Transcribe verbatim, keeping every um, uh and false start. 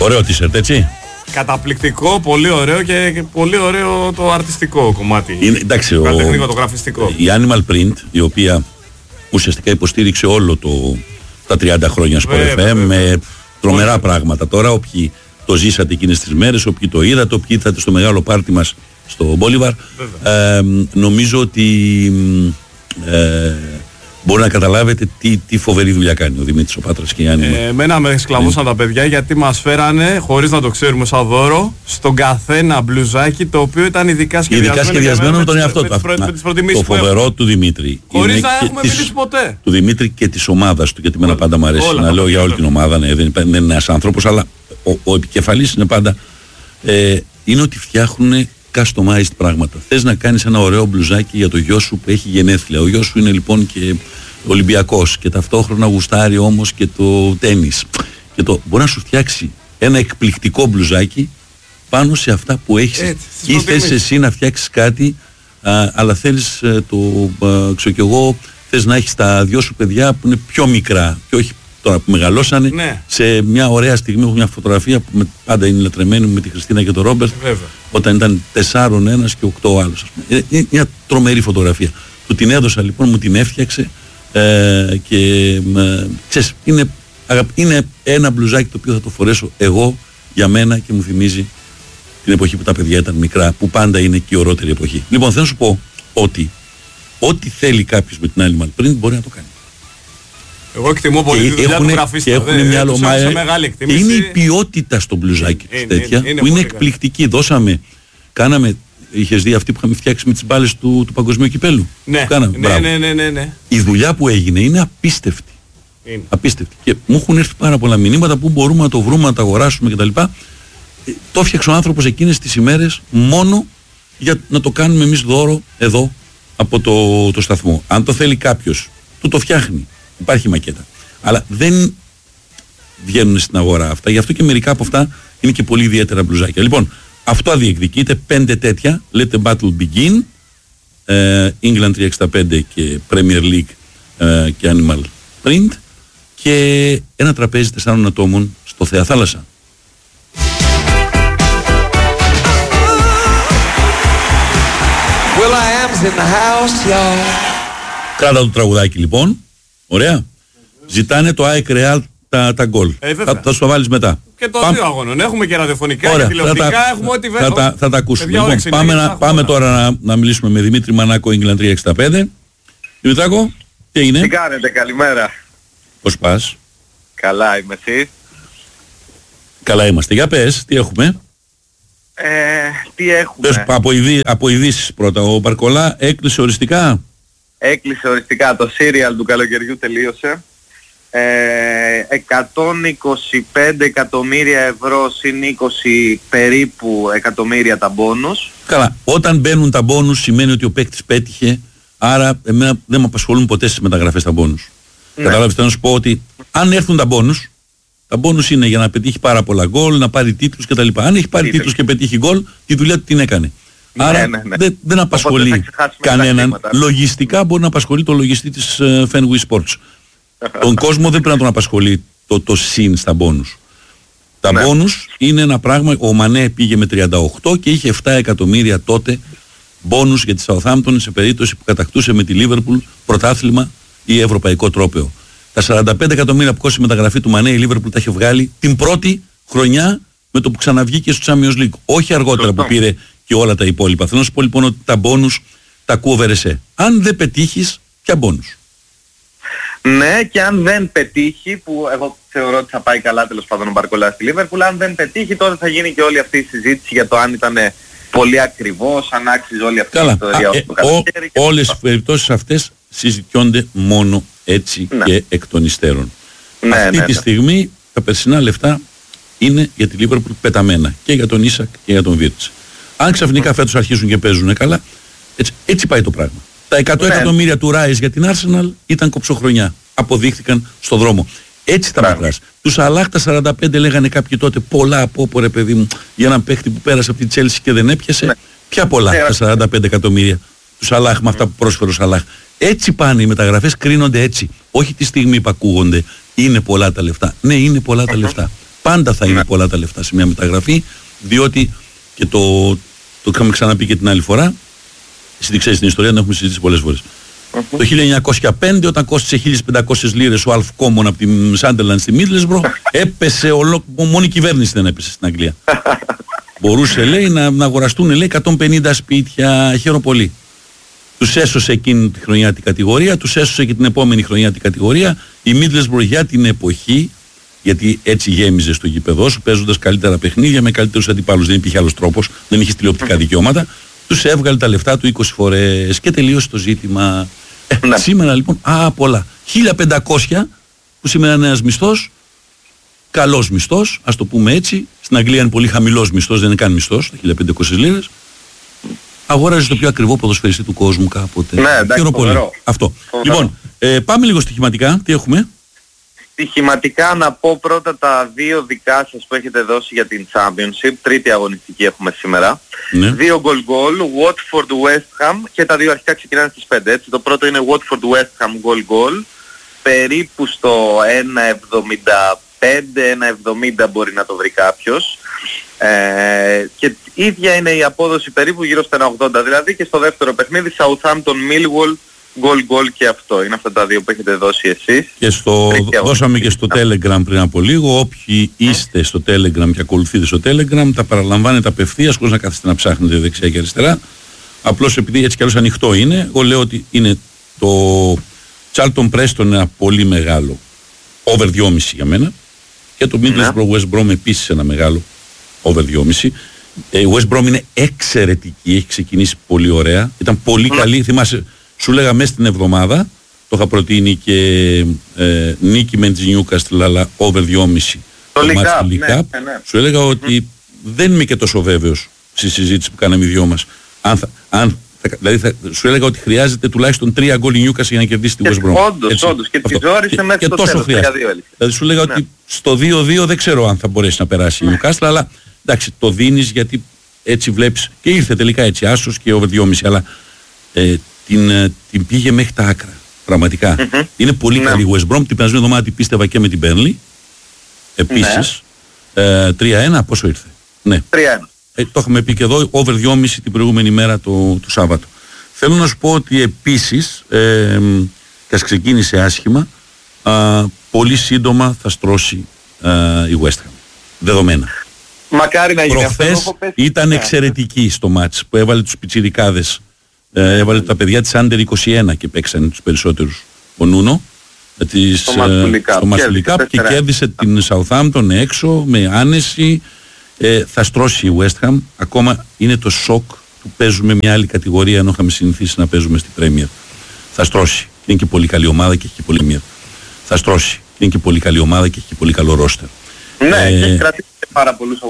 Ωραίο t-shirt, έτσι. Καταπληκτικό, πολύ ωραίο και, και πολύ ωραίο το αρτιστικό κομμάτι. Είναι, εντάξει, το καλλιτεχνικό, το γραφιστικό. Η Animal Print, η οποία ουσιαστικά υποστήριξε όλο το, τα τριάντα χρόνια Sport εφ εμ με τρομερά Ωραία. πράγματα. Τώρα όποιοι το ζήσατε εκείνες τις μέρες, όποιοι το είδατε, όποιοι ήρθατε στο μεγάλο πάρτι μας στο Μπόλιβαρ, ε, νομίζω ότι ε, μπορεί να καταλάβετε τι, τι φοβερή δουλειά κάνει ο Δημήτρης ο Πάτρας και η Άννη. Ε, εμένα με σκλαβώσαν mm. τα παιδιά γιατί μας φέρανε, χωρίς να το ξέρουμε σαν δώρο, στον καθένα μπλουζάκι το οποίο ήταν ειδικά σχεδιασμένο, ειδικά σχεδιασμένο με τον εαυτό του. Το φοβερό του Δημήτρη. Χωρίς να έχουμε μιλήσει ποτέ. Του Δημήτρη και της ομάδας του, γιατί εμένα πάντα μου αρέσει να λέω για όλη την ομάδα, ναι, δεν είναι ένας άνθρωπος, αλλά ο, ο επικεφαλής είναι πάντα, ε, είναι ότι φτιάχνουν customized πράγματα. Θες να κάνεις ένα ωραίο μπλουζάκι για το γιο σου που έχει γενέθλια. Ο γιος σου είναι λοιπόν και Ολυμπιακός και ταυτόχρονα γουστάρει όμως και το τένις. Και το, μπορεί να σου φτιάξει ένα εκπληκτικό μπλουζάκι πάνω σε αυτά που έχεις. Έτσι, ή θες εσύ να φτιάξεις κάτι, α, αλλά θέλεις ε, το, α, ξέρω κι εγώ, θες να έχεις τα δυο σου παιδιά που είναι πιο μικρά και όχι τώρα που μεγαλώσανε, ναι. σε μια ωραία στιγμή έχω μια φωτογραφία που με, πάντα είναι λατρεμένη με τη Χριστίνα και τον Ρόμπερτ, όταν ήταν τεσσάρων ένας και οκτώ άλλος. Είναι μια τρομερή φωτογραφία. Του την έδωσα λοιπόν, μου την έφτιαξε ε, και ε, ξέρεις, είναι, είναι ένα μπλουζάκι το οποίο θα το φορέσω εγώ για μένα και μου θυμίζει την εποχή που τα παιδιά ήταν μικρά, που πάντα είναι και η ωραίτερη εποχή. Λοιπόν, θέλω να σου πω ότι ό,τι θέλει κάποιος με την Animal Print μπορεί να το κάνει. Εγώ εκτιμώ πολύ τη δουλειά του γραφίστα. Και έχουν μια ομάδα. Είναι η ποιότητα στο μπλουζάκι της τέτοια, είναι, είναι που είναι εκπληκτική. Καλή. Δώσαμε, κάναμε, είχες δει αυτή που είχαμε φτιάξει με τις μπάλες του, του Παγκοσμίου Κυπέλλου. Ναι, κάναμε, ναι, ναι, ναι, ναι, ναι. Η δουλειά που έγινε είναι απίστευτη. Είναι. Απίστευτη. Και μου έχουν έρθει πάρα πολλά μηνύματα που μπορούμε να το βρούμε, να το αγοράσουμε κτλ. Ε, το έφτιαξε ο άνθρωπος εκείνες τις ημέρες μόνο για να το κάνουμε εμείς δώρο εδώ από το, το σταθμό. Αν το θέλει κάποιος, του το φτιάχνει. Υπάρχει μακέτα. Αλλά δεν βγαίνουν στην αγορά αυτά. Γι' αυτό και μερικά από αυτά είναι και πολύ ιδιαίτερα μπλουζάκια. Λοιπόν, αυτό αδιεκδικείται. Πέντε τέτοια. Let the battle begin. Ε, England τριακόσια εξήντα πέντε και Premier League ε, και Animal Print. Και ένα τραπέζι τεσσάρων ατόμων στο Θεά Θάλασσα. Will I am's in the house, y'all. Κράτα το τραγουδάκι λοιπόν. Ωραία. Mm-hmm. Ζητάνε το ΑΕΚ Real τα, τα γκολ. Ε, θα, θα σου το βάλεις μετά. Και το δύο αγώνων. Έχουμε και ραδιοφωνικά και τηλεοπτικά. Θα, έχουμε ό,τι θα, θα, θα τα ακούσουμε. Λοιπόν, πάμε να, πάμε τώρα να, να μιλήσουμε με Δημήτρη Μανάκο, England τριακόσια εξήντα πέντε. Δημητράκο, τι έγινε? Τι κάνετε, καλημέρα. Πώς πας? Καλά, είμαι εσύ? Καλά είμαστε. Για πες, τι έχουμε? Ε, τι έχουμε? Πες, από, ειδί, από ειδήσεις πρώτα. Ο Μπαρκολά έκλεισε οριστικά. Έκλεισε οριστικά, το serial του καλοκαιριού τελείωσε. Ε, εκατόν είκοσι πέντε εκατομμύρια ευρώ συν είκοσι περίπου εκατομμύρια τα μπόνους. Καλά, όταν μπαίνουν τα μπόνους σημαίνει ότι ο παίκτης πέτυχε, άρα εμένα δεν με απασχολούν ποτέ στις μεταγραφές τα μπόνους. Ναι. Κατάλαβες, θέλω να σου πω ότι αν έρθουν τα μπόνους, τα μπόνους είναι για να πετύχει πάρα πολλά γκολ, να πάρει τίτλους κτλ. Αν έχει πάρει τίτλους και πετύχει γκολ, τη δουλειά του την έκανε. Άρα ναι, ναι, ναι. Δεν, δεν απασχολεί κανέναν. Λογιστικά μπορεί να απασχολεί το λογιστή της uh, Fenway Sports. Τον κόσμο δεν πρέπει να τον απασχολεί το, το συν στα μπόνους. Τα ναι. μπόνους είναι ένα πράγμα. Ο Μανέ πήγε με τριάντα οκτώ και είχε επτά εκατομμύρια τότε μπόνους για τη Southampton σε περίπτωση που κατακτούσε με τη Liverpool πρωτάθλημα ή ευρωπαϊκό τρόπαιο. Τα σαράντα πέντε εκατομμύρια που κόστησε η μεταγραφή του Μανέ η Liverpool τα είχε βγάλει την πρώτη χρονιά με το που ξαναβγήκε στο Champions League. Όχι αργότερα που πήρε και όλα τα υπόλοιπα. Θέλω να σου πω λοιπόν ότι τα μπόνους τα κούβερεσαι. Αν δεν πετύχεις, ποια μπόνους? Ναι, και αν δεν πετύχει, που εγώ θεωρώ ότι θα πάει καλά τέλος πάντων ο Μπαρκολά στη Λίβερπουλ, αν δεν πετύχει τότε θα γίνει και όλη αυτή η συζήτηση για το αν ήταν πολύ ακριβώς, αν άξιζε όλη αυτή καλά. η ιστορία. Α, ε, ο, όλες οι περιπτώσεις αυτές συζητιώνται μόνο έτσι ναι. και εκ των υστέρων. Ναι, αυτή ναι, τη ναι. στιγμή τα περσινά λεφτά είναι για τη Λίβερπουλ πεταμένα και για τον Ίσακ και για τον Βίρτς. Αν ξαφνικά φέτος αρχίζουν και παίζουν καλά, έτσι, έτσι πάει το πράγμα. Τα εκατό ναι. εκατομμύρια του Ράις για την Arsenal ήταν κοψοχρονιά. Αποδείχθηκαν στο δρόμο. Έτσι τα μετράς. Τους Αλάχ τα σαράντα πέντε λέγανε κάποιοι τότε πολλά από όπου ρε παιδί μου για έναν παίχτη που πέρασε από την Τσέλσι και δεν έπιασε. Ναι. Ποια πολλά ναι. τα σαράντα πέντε εκατομμύρια τους Αλάχ με αυτά που πρόσφερε ο Σαλάχ. Έτσι πάνε οι μεταγραφές, κρίνονται έτσι. Όχι τη στιγμή που ακούγονται είναι πολλά τα λεφτά. Ναι, είναι πολλά τα λεφτά. Πάντα θα είναι ναι. πολλά τα λεφτά σε μια μεταγραφή, διότι και το, το είχαμε ξαναπεί και την άλλη φορά, εσύ τι ξέρεις την ιστορία, την έχουμε συζητήσει πολλές φορές. Mm-hmm. Το χίλια εννιακόσια πέντε, όταν κόστησε χίλιες πεντακόσιες λίρες ο Αλφ Κόμον από τη Σάντερλαντ στη Μίτλεσμπρο, έπεσε ολό... μόνο η κυβέρνηση δεν έπεσε στην Αγγλία. Μπορούσε, λέει, να, να αγοραστούν, λέει, εκατόν πενήντα σπίτια, χαίρομαι πολύ. Τους έσωσε εκείνη τη χρονιά την κατηγορία, τους έσωσε και την επόμενη χρονιά την κατηγορία. Η Μίτλεσμπρο για την εποχή, γιατί έτσι γέμιζε στο γήπεδό σου, παίζοντας καλύτερα παιχνίδια με καλύτερους αντιπάλους. Δεν υπήρχε άλλος τρόπος, δεν είχε τηλεοπτικά δικαιώματα. Τους έβγαλε τα λεφτά του είκοσι φορές και τελείωσε το ζήτημα. Ε, ναι. Σήμερα λοιπόν, α, πολλά. χίλια πεντακόσια που σήμερα είναι ένας μισθός, καλός μισθός, ας το πούμε έτσι. Στην Αγγλία είναι πολύ χαμηλός μισθός, δεν είναι καν μισθός, τα χίλια πεντακόσιες λίρες. Αγόραζε το πιο ακριβό ποδοσφαιριστή του κόσμου κάποτε. Ναι, εντάξει, πολύ. Αυτό. Φοβερό. Λοιπόν, ε, πάμε λίγο στοιχηματικά. Τι έχουμε? Στοιχηματικά να πω πρώτα τα δύο δικά σας που έχετε δώσει για την Championship. Τρίτη αγωνιστική έχουμε σήμερα. Ναι. Δύο γκολ γκολ, Watford West Ham, και τα δύο αρχικά ξεκινάνε στις πέντε. Έτσι. Το πρώτο είναι Watford West Ham γκολ γκολ, περίπου στο ένα εβδομήντα πέντε ένα εβδομήντα μπορεί να το βρει κάποιος. Ε, και ίδια είναι η απόδοση περίπου γύρω στα ένα ογδόντα, δηλαδή, και στο δεύτερο παιχνίδι Southampton Millwall γκολ γκολ και αυτό. Είναι αυτά τα δύο που έχετε δώσει εσείς. Και στο, δώσαμε και στο Telegram πριν από λίγο. Όποιοι είστε στο Telegram και ακολουθείτε στο Telegram, τα παραλαμβάνετε απευθείας χωρίς να κάθεστε να ψάχνετε δεξιά και αριστερά. Απλώς επειδή έτσι κι αλλιώς ανοιχτό είναι, εγώ λέω ότι είναι το Charlton Preston ένα πολύ μεγάλο over δυόμισι για μένα, και το Middlesbrough West Brom επίσης ένα μεγάλο over δυόμισι. Η West Brom είναι εξαιρετική, έχει ξεκινήσει πολύ ωραία, ήταν πολύ mm. καλή. Θυμάσαι, σου λέγα μέσα στην εβδομάδα, το είχα προτείνει και ε, νίκη με τη Newcastle, αλλά over δυόμισι το League Cup, ναι, ναι. Σου έλεγα ότι mm. δεν είμαι και τόσο βέβαιος στη συζήτηση που κάναμε οι δυο μας. Αν θα, αν, θα, δηλαδή θα, σου έλεγα ότι χρειάζεται τουλάχιστον τρία γκολ η Newcastle για να κερδίσει τη West Brom. Όντως, όντως, και τη ζόρισε μέχρι το τέλος. Δηλαδή σου έλεγα ναι. ότι στο δύο δύο δεν ξέρω αν θα μπορέσει να περάσει η Newcastle, αλλά εντάξει, το δίνεις γιατί έτσι βλέπεις, και ήρθε τελικά έτσι άσος και over δυόμισι, αλλά ε, την, την πήγε μέχρι τα άκρα. Πραγματικά. Mm-hmm. Είναι πολύ ναι. καλή η West Brom. Την περασμένη εβδομάδα την πίστευα και με την Burnley. Επίσης. Ναι. Ε, τρία ένα, πόσο ήρθε? Ναι. τρία ένα. Ε, το είχαμε πει και εδώ, over δυόμισι την προηγούμενη μέρα το, το Σάββατο. Θέλω να σου πω ότι επίσης, ε, και ας ξεκίνησε άσχημα, α, πολύ σύντομα θα στρώσει α, η West Ham. Δεδομένα. Μακάρι να γίνει αυτό. Προχθές ήταν εξαιρετική στο μάτς που έβαλε τους πιτσιρικάδες. Ε, έβαλε τα παιδιά της Under είκοσι ένα και παίξανε τους περισσότερους ο Νούνο της, στο Masterleague Cup και κέρδισε την Southampton έξω με άνεση. Ε, θα στρώσει η West Ham. Ακόμα είναι το σοκ που παίζουμε μια άλλη κατηγορία ενώ είχαμε συνηθίσει να παίζουμε στην Premier. Θα στρώσει. Είναι και πολύ καλή ομάδα και έχει και πολύ μία. Θα στρώσει. Είναι και πολύ καλή ομάδα και έχει και πολύ καλό ρόστερ. Ναι, ε, και έχει κρατήσει πάρα πολλούς